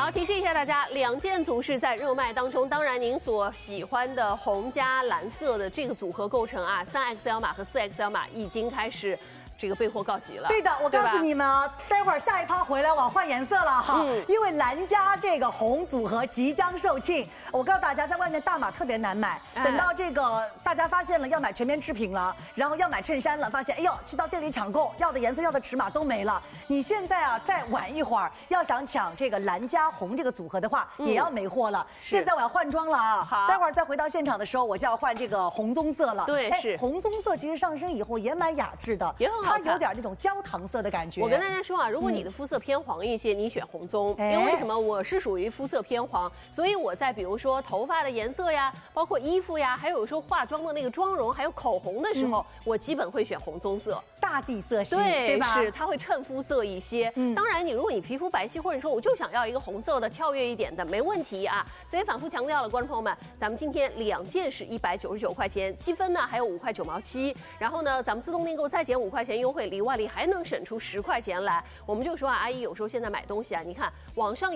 好，提示一下大家，两件组是在热卖当中。当然，您所喜欢的红加蓝色的这个组合构成啊，3XL 码和4XL 码已经开始。这个备货告急了。 对的，我告诉你们啊，待会儿下一趴回来我要换颜色了哈，因为蓝加这个红组合即将售罄。我告诉大家，在外面大码特别难买，等到这个大家发现了要买全棉织品了，然后要买衬衫了，发现哎呦，去到店里抢购，要的颜色要的尺码都没了。你现在啊，再晚一会儿，要想抢这个蓝加红这个组合的话，也要没货了。现在我要换装了啊，好，待会儿再回到现场的时候，我就要换这个红棕色了。 对，是红棕色，其实上身以后也蛮雅致的， 也很好。 它有点那种焦糖色的感觉。 我跟大家说啊，如果你的肤色偏黄一些，你选红棕，因为为什么？我是属于肤色偏黄，所以我在比如说头发的颜色呀，包括衣服呀，还有时候化妆的那个妆容，还有口红的时候，我基本会选红棕色， 大地色系， 对吧？ 是它会衬肤色一些。当然，如果你皮肤白皙，或者说我就想要一个红色的跳跃一点的，没问题啊。所以反复强调了，观众朋友们，咱们今天两件是199块钱，7分呢还有5块9毛7，然后呢，咱们自动订购再减5块钱优惠，里外里还能省出10块钱来。我们就说啊，阿姨有时候现在买东西啊，你看网上